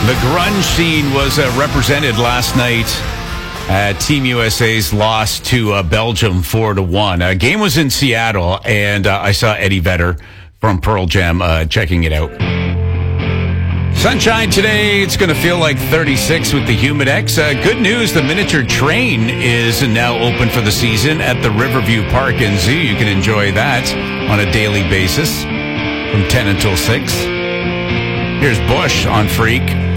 The grunge scene was represented last night at Team USA's loss to Belgium 4-1. Game was in Seattle, and I saw Eddie Vedder from Pearl Jam checking it out. Sunshine today. It's going to feel like 36 with the Humidex. Good news, the miniature train is now open for the season at the Riverview Park and Zoo. You can enjoy that on a daily basis from 10 until 6. Here's Bush on Freak.